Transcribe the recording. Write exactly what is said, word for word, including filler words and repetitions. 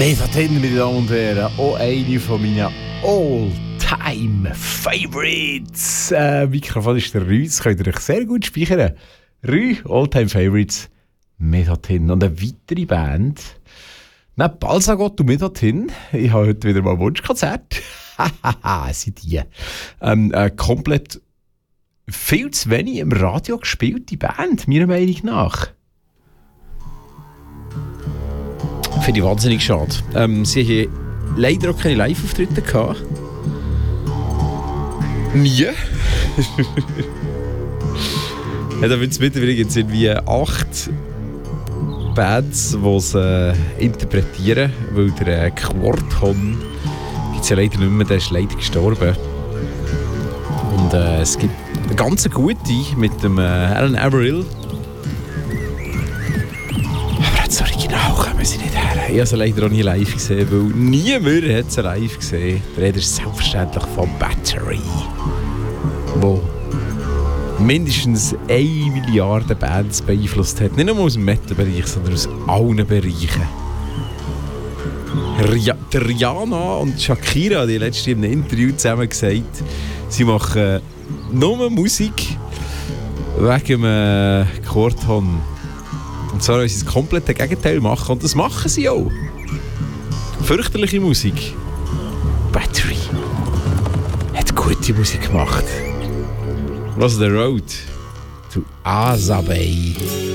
Metatin, meine Damen und Herren, auch eine von meinen All-Time-Favorites. Äh, Mikrofon ist der Rü, das könnt ihr euch sehr gut speichern. Rü, All-Time-Favorites, Metatin. Und eine weitere Band, neben Balsagot und Metatin, ich habe heute wieder mal ein Wunschkonzert. Hahaha, sind die. Ähm, äh, komplett viel zu wenig im Radio gespielte Band, meiner Meinung nach. Finde ich wahnsinnig schade. Ähm, sie haben leider auch keine Live-Auftritte gehabt. Nie. Ja, da wird es mittlerweile jetzt irgendwie acht Bands, die es äh, interpretieren, weil der äh, Quarton gibt es ja leider nicht mehr, der ist leider gestorben. Und äh, es gibt eine ganz gute mit dem äh, Alan Averill. Aber das Original kommen sie nicht her. Ich habe sie leider auch nie live gesehen, weil niemand hat sie live gesehen. Der Rede ist selbstverständlich von Battery, wo mindestens eine Milliarde Bands beeinflusst hat. Nicht nur aus dem Metal-Bereich, sondern aus allen Bereichen. Ria- der Rihanna und Shakira, die letztens in einem Interview zusammen gesagt, sie machen nur Musik wegen dem Quarton. Und zwar wollen sie das komplette Gegenteil machen. Und das machen sie auch. Fürchterliche Musik. Battery hat gute Musik gemacht. Was the road to Azabay.